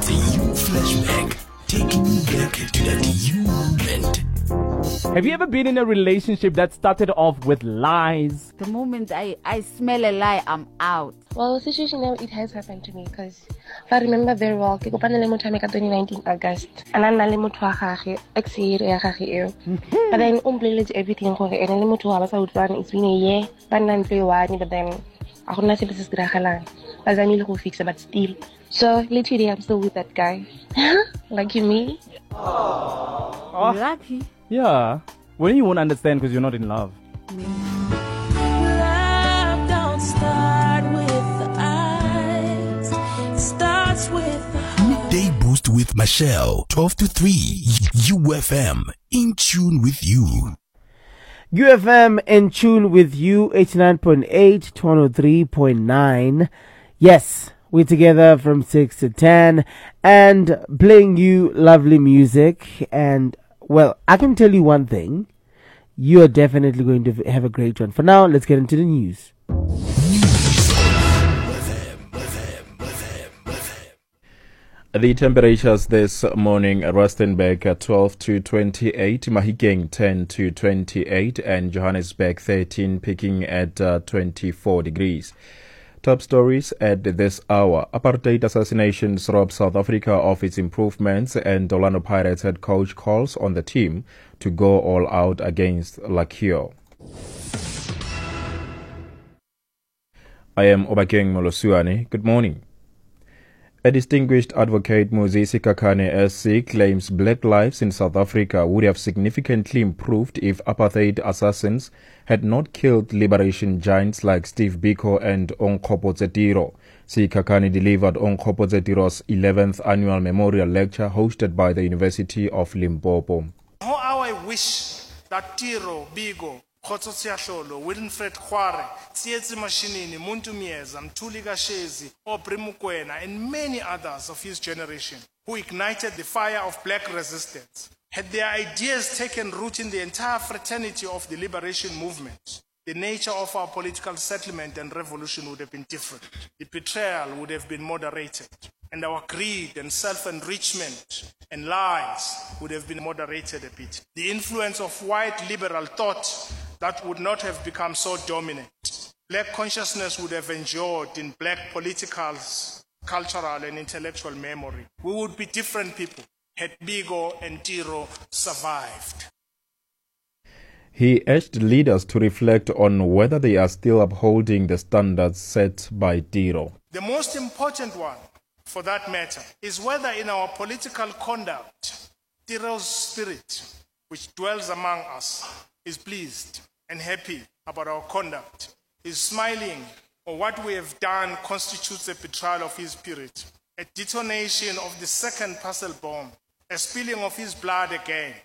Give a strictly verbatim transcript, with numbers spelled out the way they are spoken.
It's a you flashback. Taking you back to that you moment. Have you ever been in a relationship that started off with lies? The moment I, I smell a lie, I'm out. Well, the situation now, it has happened to me because if I remember very well, ke kopane le motho ka twenty nineteen August. Ana nna le motho wa gagwe, ex ya gagwe eo. But then o mpoleletse everything gore ene le motho wa ba sa utlwane. It's been a year. Ba nna ntlo e one, but then a gona sepe se se diragalang. Ba zamile go fixa, but still. So, literally, I'm still with that guy. Lucky me. Oh. Lucky? Yeah. Well, you won't understand because you're not in love. Love don't start with the eyes. It starts with the heart. Midday Boost with Michelle, twelve to three. U F M, in tune with you. U F M in tune with you, eighty-nine point eight, one oh three point nine. Yes, we're together from six to ten and playing you lovely music. And, well, I can tell you one thing. You are definitely going to have a great one. For now, let's get into the news. The temperatures this morning, Rustenburg at twelve to twenty-eight, Mahikeng ten to twenty-eight, and Johannesburg thirteen, peaking at uh, twenty-four degrees. Top stories at this hour. Apartheid assassinations rob South Africa of its improvements, and Orlando Pirates head coach calls on the team to go all out against Lakio. I am Obakeng Molosuane. Good morning. A distinguished advocate, Moses Kakane S C, claims black lives in South Africa would have significantly improved if apartheid assassins had not killed liberation giants like Steve Biko and Onkgopo Tsetiro. Sikakane delivered Onkgopo Tsetiro's eleventh annual memorial lecture hosted by the University of Limpopo. How I wish that Tiro, Biko, Khotso Tsiahlolo, Wilfred Khware, Tsietsi Mashinini, Muntu Mieza, Mthuli Kashezi, Aubrey Mukwena, and many others of his generation who ignited the fire of black resistance, had their ideas taken root in the entire fraternity of the liberation movement, the nature of our political settlement and revolution would have been different. The betrayal would have been moderated, and our greed and self-enrichment and lies would have been moderated a bit. The influence of white liberal thought that would not have become so dominant. Black consciousness would have endured in black political, cultural, and intellectual memory. We would be different people had Biko and Tiro survived. He urged leaders to reflect on whether they are still upholding the standards set by Tiro. The most important one, for that matter, is whether in our political conduct, Tiro's spirit, which dwells among us, is pleased and happy about our conduct, is smiling, or what we have done constitutes a betrayal of his spirit, a detonation of the second parcel bomb, a spilling of his blood again,